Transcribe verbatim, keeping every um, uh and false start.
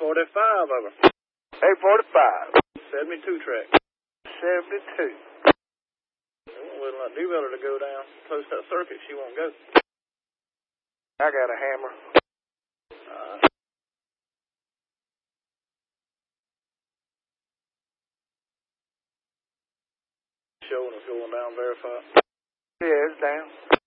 forty-five of her. eight forty-five. seventy-two track. seventy-two. We'll not do better to go down. Close that circuit, she won't go. I got a hammer. Uh, showing us going down, verify. Yeah, it's down.